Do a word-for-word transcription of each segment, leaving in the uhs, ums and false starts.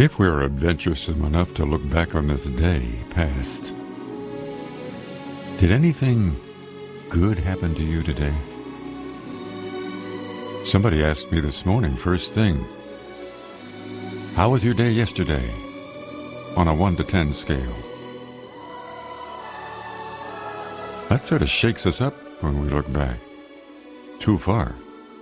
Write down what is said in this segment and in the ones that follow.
If we're adventuresome enough to look back on this day past, did anything good happen to you today? Somebody asked me this morning, first thing, how was your day yesterday on a one to ten scale? That sort of shakes us up when we look back. Too far.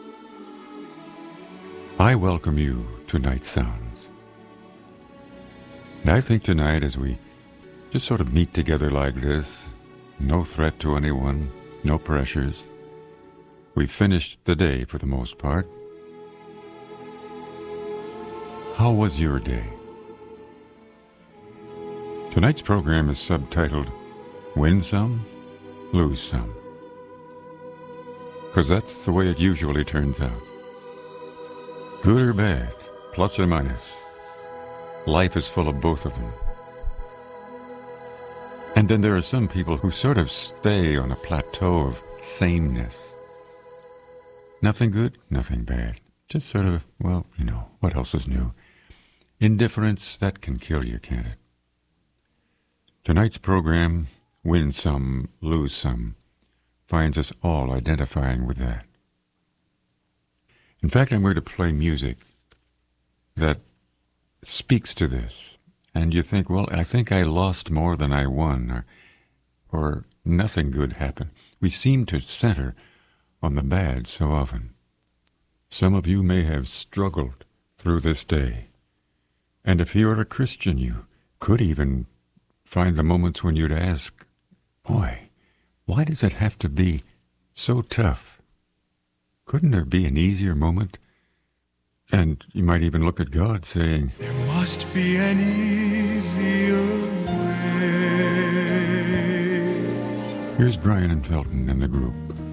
I welcome you to Night Sounds. And I think tonight, as we just sort of meet together like this, no threat to anyone, no pressures, we've finished the day for the most part. How was your day? Tonight's program is subtitled, Win Some, Lose Some. Because that's the way it usually turns out. Good or bad, plus or minus. Life is full of both of them. And then there are some people who sort of stay on a plateau of sameness. Nothing good, nothing bad. Just sort of, well, you know, what else is new? Indifference, that can kill you, can't it? Tonight's program, Win Some, Lose Some, finds us all identifying with that. In fact, I'm going to play music that speaks to this. And you think, well, I think I lost more than I won, or, or nothing good happened. We seem to center on the bad so often. Some of you may have struggled through this day. And if you are a Christian, you could even find the moments when you'd ask, boy, why does it have to be so tough? Couldn't there be an easier moment? And you might even look at God saying, there must be an easier way. Here's Brian and Felton and the group.